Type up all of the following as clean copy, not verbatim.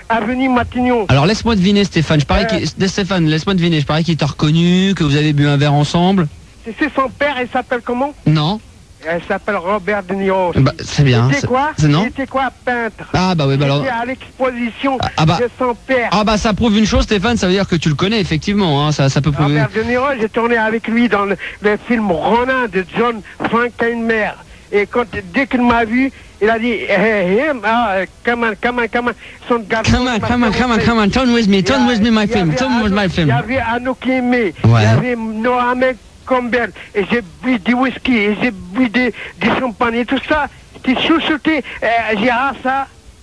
avenue Matignon. Alors laisse-moi deviner, Stéphane. Stéphane, laisse-moi deviner. Je parie qu'il t'a reconnu, que vous avez bu un verre ensemble. C'est son père, il s'appelle comment? Non. Il s'appelle Robert De Niro. Bah, c'est bien. Il était quoi? Non. Il était quoi, peintre? Ah bah oui, bah alors. Il était à l'exposition bah. de son père. Ah bah ça prouve une chose, Stéphane, ça veut dire que tu le connais effectivement. Hein, ça peut prouver. Robert De Niro, j'ai tourné avec lui dans le film Ronin de John Frankenheimer. Et dès qu'il m'a vu, il a dit, hey, him, come on, son garçon. Come on, turn with me, my film, turn with my film. Il y avait Anouk Aimé, ouais. Il y avait Mohamed Campbell, et j'ai bu du whisky, et j'ai bu du champagne, et tout ça, c'était chouchouté, Gérard, ça.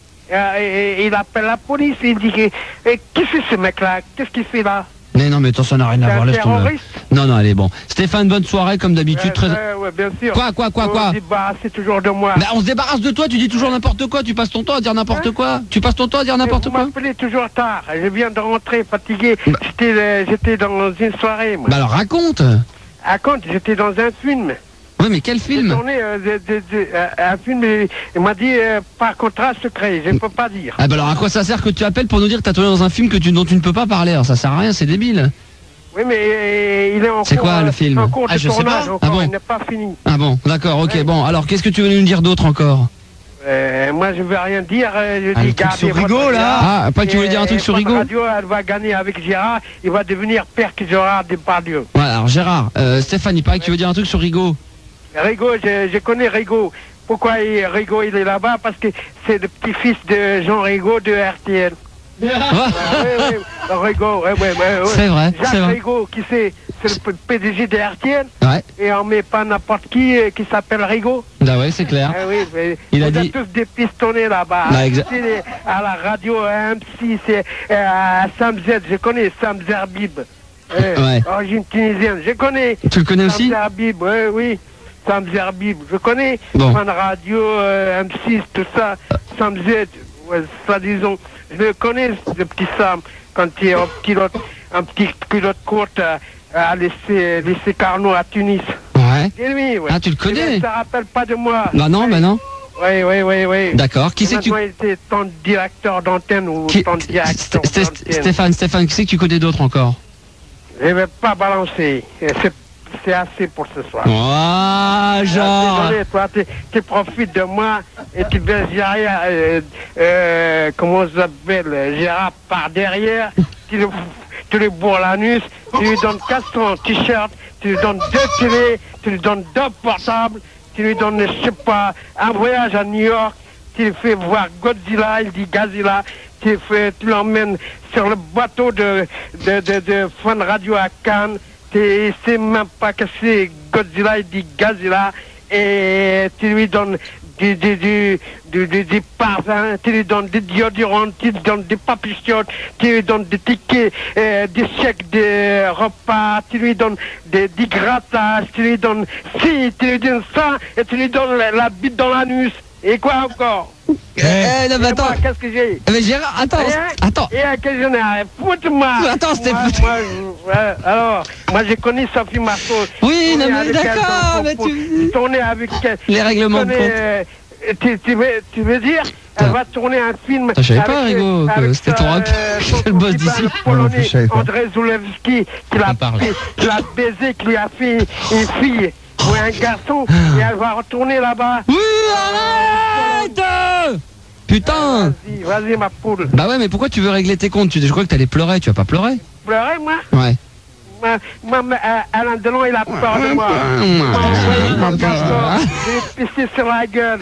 Il appelle la police, il dit, qu'est-ce que ce mec-là, qu'est-ce qu'il fait là? Mais non, mais attends, ça n'a rien à voir, laisse tomber. Non, allez, bon. Stéphane, bonne soirée, comme d'habitude. Ouais, bien sûr. Quoi On se débarrasse toujours de moi. Bah, on se débarrasse de toi, tu dis toujours n'importe quoi, tu passes ton temps à dire n'importe quoi. Tu passes ton temps à dire n'importe quoi. Vous m'appelez toujours tard, je viens de rentrer fatigué. J'étais dans une soirée, moi. Bah alors raconte. Raconte, j'étais dans un film. Oui, mais quel film? J'ai tourné un film, il m'a dit par contrat secret, je ne peux pas dire. Ah bah alors à quoi ça sert que tu appelles pour nous dire que tu as tourné dans un film dont tu ne peux pas parler? Alors ça sert à rien, c'est débile. Oui, mais il est en cours. C'est quoi le film? Je sais pas. Encore, il n'est pas fini. Ah bon, d'accord, ok, bon. Alors qu'est-ce que tu veux nous dire d'autre encore? Moi je veux rien dire, je dis gardez sur Rigaud là. Ah, après tu voulais dire un truc sur Rigaud? Radio, elle va gagner avec Gérard, il va devenir père que Gérard Depardieu. Ouais, alors Gérard, Stéphane, il paraît que tu veux dire un truc sur Rigaud. Rigaud, je connais Rigaud. Pourquoi Rigaud il est là-bas? Parce que c'est le petit-fils de Jean Rigaud de RTL. Oui, Rigaud, c'est vrai. Jacques Rigaud, c'est le PDG de RTL. Ouais. Et on met pas n'importe qui s'appelle Rigaud. Bah ouais, c'est clair. Il a dit tous des pistonnés là-bas. À la radio M6, Sam Z, je connais Sam Zerbib. Origine tunisienne, je connais. Tu le connais aussi? Sam Zerbib, oui. Sam Zerbib, je connais. Bon. Fan radio, M6, tout ça. Sam Z, ça disons. Je le connais, ce petit Sam, quand il est un petit pilote courte à laisser Carnot à Tunis. Ouais. Et lui, Ah, tu le connais? Ça rappelle pas de moi. Bah non, bah non. Oui. D'accord. Qui c'est que tu... il était ton directeur d'antenne ou ton directeur d'antenne. Stéphane, qui c'est que tu connais d'autres encore? Je vais pas balancer. C'est assez pour ce soir. Ah, genre. Désolé, toi, tu profites de moi et tu veux Gérard, comment ça s'appelle, Gérard par derrière, tu lui bourres l'anus, tu lui donnes 400 t-shirts, tu lui donnes 2 télés, tu lui donnes 2 portables, tu lui donnes, je sais pas, un voyage à New York, tu lui fais voir Godzilla, il dit Godzilla, tu l'emmènes sur le bateau de Fun Radio à Cannes. Il sait même pas que c'est Godzilla, il dit Godzilla, et tu lui donnes du parfum, tu lui donnes des déodorants, tu lui donnes des papillotes, tu lui donnes des tickets, des chèques de repas, tu lui donnes des grattages, tu lui donnes ça, et tu lui donnes la bite dans l'anus. Et quoi encore? Non, mais attends. Qu'est-ce que j'ai? Mais Gérard, attends. Et à quel j'en ai foutre-moi. Attends, c'était alors, moi j'ai connu Sophie Marceau. Oui, non, mais d'accord, mais tu tourner avec les règlements de compte. Tu veux dire? Elle va tourner un film. Je savais pas, Rigaud, que c'était ton rap. C'est le boss d'ici. André Zulewski, qui l'a baisé, qui lui a fait une fille. Ou un garçon, et elle va retourner là-bas. Oui, arrête! Putain! Vas-y, ma poule. Bah ouais, mais pourquoi tu veux régler tes comptes? Je crois que t'allais pleurer, tu vas pas pleurer? Pleurer, moi? Ouais. Alain Delon, il a peur de moi. Il est pissé sur la gueule.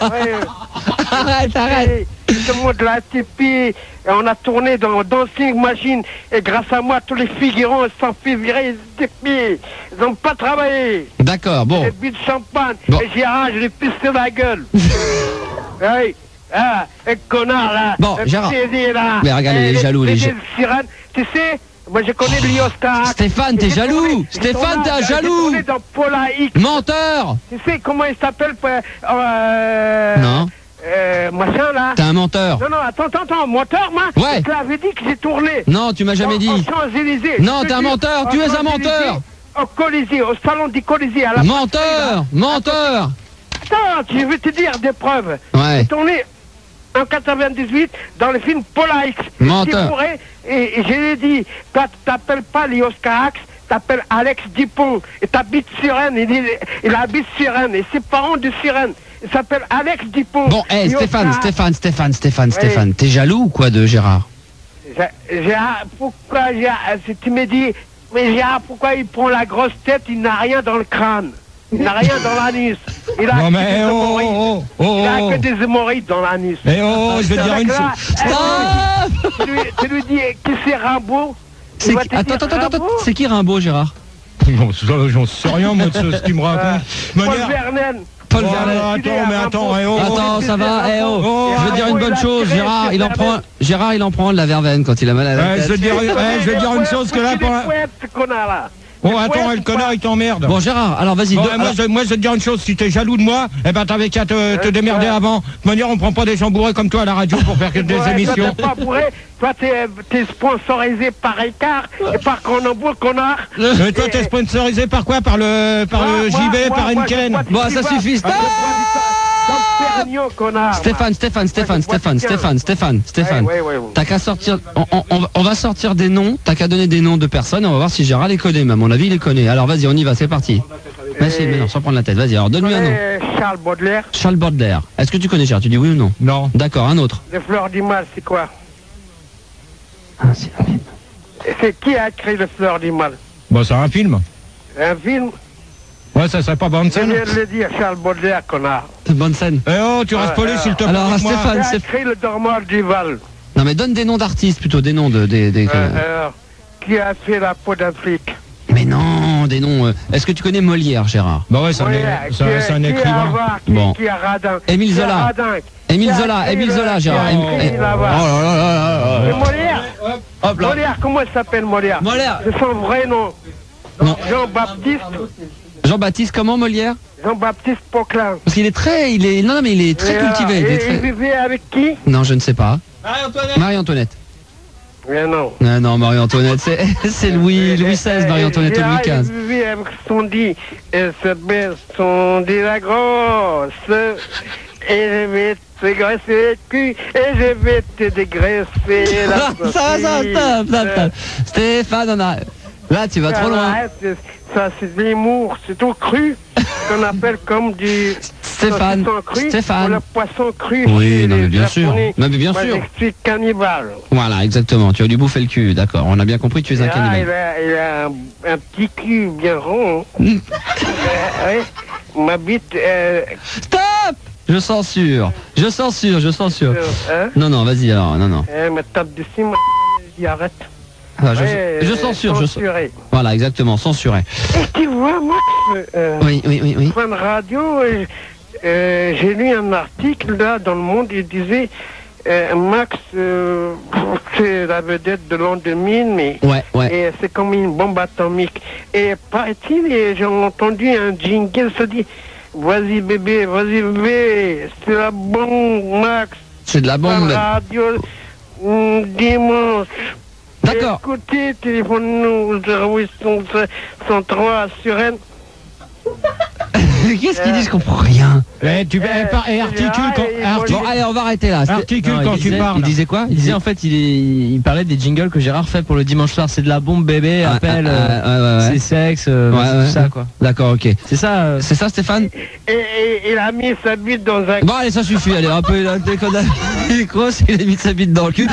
Arrête. Tout le monde l'a tipi. Et on a tourné dans Dancing Machine. Et grâce à moi, tous les figurants sont fait virer. Ils n'ont pas travaillé. D'accord, bon. J'ai bu de champagne. Bon. Et Gérard, je l'ai pissé sur la gueule. Oui. Ah, un connard là. Bon, Gérard. Là. Mais regarde, il est jaloux, les gens. Tu sais, moi je connais Liostar. Stéphane, t'es jaloux. Stéphane, t'es jaloux. Dans Paula X. Menteur. Tu sais comment il s'appelle? Non. Machin là. T'es un menteur. Non, attends, menteur, moi. Ouais. Tu l'avais dit que j'ai tourné. Non, tu m'as jamais dit. Non, t'es un menteur, tu es un menteur. Au Colisée, au salon du Colisée. À la menteur. Attends, je vais te dire des preuves. Ouais. J'ai tourné en 98 dans le film Polaix. Menteur. Et je lui ai dit, toi tu t'appelles pas Léos Carax, t'appelles Alex Dupont et t'habites sur Rennes. Il habite sur Rennes et ses parents de Rennes. Il s'appelle Alex Dupont. Bon, hey, Léos Stéphane, Oui. t'es jaloux ou quoi de Gérard? Pourquoi si tu me dis, mais Gérard, pourquoi il prend la grosse tête, il n'a rien dans le crâne, il n'a rien dans l'anus. Il a Non que mais des oh, hémorroïdes. oh, oh, Il a oh, que des hémorroïdes dans l'anus. Eh oh, je vais te dire une chose. Tu lui dis que c'est Rimbaud. Il va te dire Attends, Rimbaud, c'est qui Rimbaud, Gérard? Non, j'en sais rien moi de ce que tu me racontes. Paul Manière- Verlaine. Paul Oh, Verlaine. attends, eh, oh, Attends, ça va, eh oh, Oh, je vais te dire une bonne chose, Gérard, il en prend de la verveine quand il a mal à la Ouais, tête. je vais te dire une chose que là, pour la- Ce connard là. Oh, attends, le connard, il t'emmerde. Bon, Gérard, alors vas-y. Bon, deux- moi, je vais te dire une chose, si t'es jaloux de moi, eh ben t'avais qu'à te démerder avant. De toute manière, on prend pas des gens bourrés comme toi à la radio pour faire que des Ouais, émissions. Toi, t'es pas bourré. Toi, t'es sponsorisé par Ricard et par Cronenbourg, connard. Mais toi, t'es sponsorisé par quoi? Par le JB, par Henken? Bon, ça suffit, stop. Stéphane. Ouais. T'as qu'à sortir. On va sortir des noms. T'as qu'à donner des noms de personnes. On va voir si Gérard les connaît. Mais à mon avis, il les connaît. Alors vas-y, on y va. C'est parti. Vas-y, mais non, sans prendre la tête. Vas-y. Alors donne-lui un nom. Charles Baudelaire. Charles Baudelaire. Est-ce que tu connais Gérard? Tu dis oui ou non? Non. D'accord. Un autre. Les Fleurs du Mal, c'est quoi? Ah, c'est la même. C'est qui a écrit Les Fleurs du Mal? Bon, c'est un film. Un film? Ouais, ça serait pas bonne Je scène. viens de le dire, Charles Baudelaire, connard. C'est bonne scène. Eh oh, tu restes poli s'il te plaît. Alors, avec moi. Stéphane, Qui a écrit Le Dormoir du Val? Non, mais donne des noms d'artistes plutôt. Des noms des. Alors, qui a fait La Peau d'Afrique? Mais non, des noms. Est-ce que tu connais Molière, Gérard? Bah ouais, c'est Molière, un écrivain. Bon. Qui a Radin? Émile Qui a Zola. Radin? Émile Qui a Zola, écrit Émile le- Zola, Gérard. qui a écrit là-bas? Oh C'est Molière. Hop là. Molière, comment il s'appelle Molière? Molière. C'est son vrai nom. Non. Jean-Baptiste. Jean-Baptiste, comment Molière? Jean-Baptiste Poquelin. Parce qu'il est très, non mais il est très cultivé. Il est Et très- il vivait avec qui? Non, je ne sais pas. Marie-Antoinette. Mais non. Non, Marie-Antoinette, c'est Louis XVI, Marie-Antoinette ou Louis Gérard, XV. il vivait avec son dit, et se baisse son dit la grosse, et je vais te graisser le cul, et je vais te dégraisser la Stop. Stéphane, on a... Là, tu vas trop loin. Arrête, ça c'est de l'humour, c'est tout cru, qu'on appelle comme du... Stéphane, saucisson cru, Stéphane. ou le poisson cru. Oui, chez non, mais les bien sûr. Japonais. Non, mais bien Moi, sûr. je suis cannibale. Voilà, exactement. Tu as dû bouffer le cul, d'accord. On a bien compris que tu es un Ah, cannibale. il a un petit cul bien rond. Oui, ma bite... Stop! Je censure. hein? Non, vas-y alors, non. Elle me tape dessus, moi, je dis arrête. Ah, Ouais, je censure, censuré. Voilà, exactement, censuré. Et tu vois, Max, Oui. Fan Radio, j'ai lu un article là dans Le Monde, il disait Max, c'est la vedette de l'an 2000, mais Ouais. et c'est comme une bombe atomique. Et paraît-il, et j'ai entendu un jingle se dit vas-y bébé, c'est la bombe, Max. C'est de la Fan bombe. Radio, dimanche. D'accord. Écoutez, téléphone-nous 0803 sur Rennes. Qu'est-ce qu'il dit? Je comprends rien. Articule Bon, allez, on va arrêter là. Articule Non, quand il tu disait- parles. Il disait quoi? Il disait en fait, il parlait des jingles que Gérard fait pour le dimanche soir. C'est de la bombe bébé, appel, ouais. c'est sexe, Ouais. tout ça quoi. D'accord, ok. C'est ça. C'est ça, Stéphane? Et il a mis sa bite dans un... Bon, allez, ça suffit. Allez, un peu, il a déconné. Il est grosse, il a mis sa bite dans le cul.